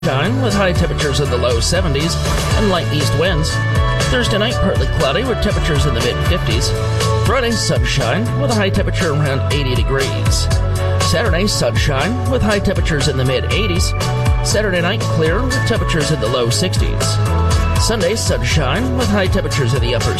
Sunshine with high temperatures in the low 70s and light east winds. Thursday night, partly cloudy with temperatures in the mid-50s. Friday, sunshine with a high temperature around 80 degrees. Saturday, sunshine with high temperatures in the mid-80s. Saturday night, clear with temperatures in the low 60s. Sunday, sunshine with high temperatures in the upper